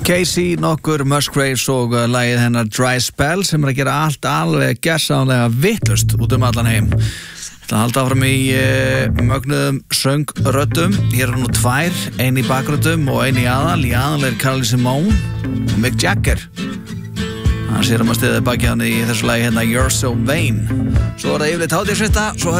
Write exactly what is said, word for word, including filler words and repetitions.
Casey, nokkur, Musgraves og uh, lagið hennar Dry Spell sem er að gera allt alveg gersamlega vittlust út um allan heim. Það halda áfram í uh, mögnuðum söngröddum. Hér eru nú tvær, ein í bakröddum og ein í aðal. Í aðal er Carly Simone og Mick Jagger. Hann sér um að stiða baki hann í þessu lagi hérna You're So Vain. Svo er það yfirleitt hátíðsfrétta, svo